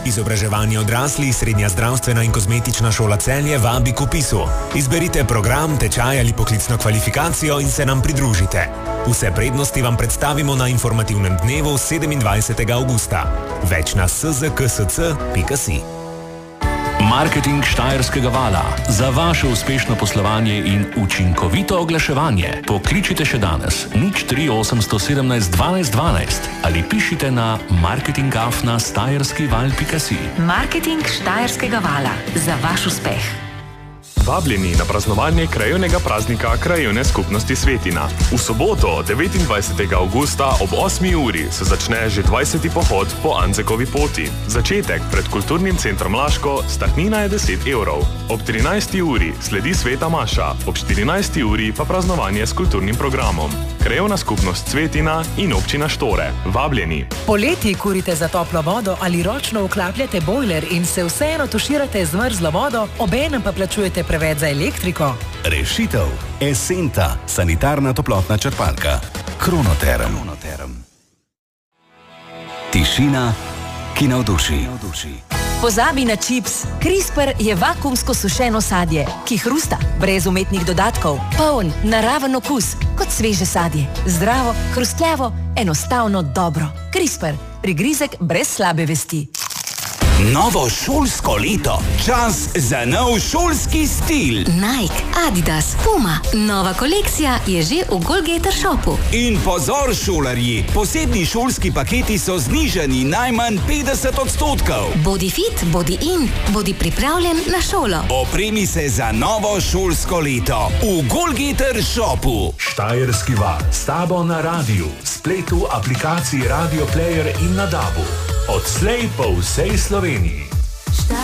Izobraževanje odraslih, Srednja zdravstvena in kozmetična šola Celje vabi k vpisu. Izberite program, tečaj ali poklicno kvalifikacijo in se nam pridružite. Vse prednosti vam predstavimo na informativnem dnevu 27. avgusta. Več na szksc.si. Marketing Štajerskega vala. Za vaše uspešno poslovanje in učinkovito oglaševanje pokličite še danes 03817 12 12 ali pišite na marketing@štajerskival.si. Marketing Štajerskega vala. Za vaš uspeh. Vabljeni na praznovanje krajevnega praznika Krajevne skupnosti Svetina. V soboto, 29. avgusta ob 8. uri se začne že 20. pohod po Anzekovi poti. Začetek pred Kulturnim centrom Laško, startnina je 10 evrov. Ob 13. uri sledi sveta maša, ob 14. uri pa praznovanje s kulturnim programom. Krajevna skupnost Svetina in občina Štore. Vabljeni. Poleti kurite za toplo vodo ali ročno vklapljate bojler in se vseeno tuširate z mrzlo vodo, obenem pa plačujete preveč za elektriko? Rešitev. Esenta, sanitarna toplotna črpalka. Kronoterm. Tišina, ki navduši. Pozabi na čips. CRISPR je vakuumsko sušeno sadje, ki hrusta, brez umetnih dodatkov, poln, naraven okus, kot sveže sadje. Zdravo, hrustljavo, enostavno dobro. CRISPR. Prigrizek brez slabe vesti. Novo šolsko leto. Čas za nov šolski stil. Nike, Adidas, Puma. Nova kolekcija je že v Goalgetter shopu. In pozor, šolarji, posebni šolski paketi so znižani najmanj 50%. Bodi fit, bodi in, bodi pripravljen na šolo. Opremi se za novo šolsko leto v Goalgetter shopu. Štajerski val s tabo na radiju, spletu, aplikaciji Radio Player in na DAB-u. Odslej po vsej Sloveniji.